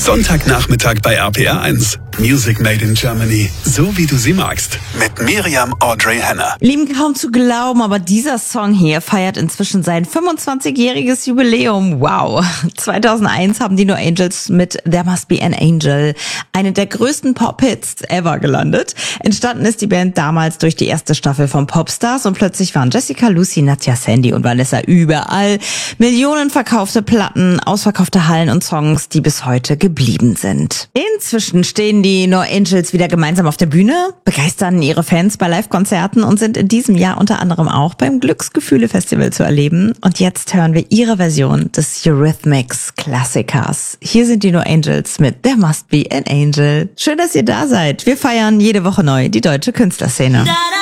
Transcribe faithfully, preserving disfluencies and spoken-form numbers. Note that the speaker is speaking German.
Sonntagnachmittag bei R P R eins. Music Made in Germany. So wie du sie magst. Mit Miriam Audrey Henner. Lieben, kaum zu glauben, aber dieser Song hier feiert inzwischen sein fünfundzwanzigjähriges Jubiläum. Wow. zweitausendeins haben die No Angels mit There Must Be an Angel eine der größten Pop-Hits ever gelandet. Entstanden ist die Band damals durch die erste Staffel von Popstars und plötzlich waren Jessica, Lucy, Nadja, Sandy und Vanessa überall. Millionen verkaufte Platten, ausverkaufte Hallen und Songs, die bis heute geblieben sind. Inzwischen stehen die No Angels wieder gemeinsam auf der Bühne, begeistern ihre Fans bei Live-Konzerten und sind in diesem Jahr unter anderem auch beim Glücksgefühle-Festival zu erleben. Und jetzt hören wir ihre Version des Eurythmics-Klassikers. Hier sind die No Angels mit There Must Be an Angel. Schön, dass ihr da seid. Wir feiern jede Woche neu die deutsche Künstlerszene.